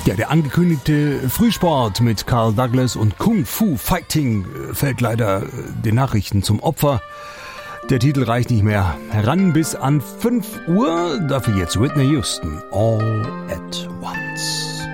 Ja, der angekündigte Frühsport mit Carl Douglas und Kung Fu Fighting fällt leider den Nachrichten zum Opfer. Der Titel reicht nicht mehr heran bis an 5 Uhr. Dafür jetzt Whitney Houston, All at Once.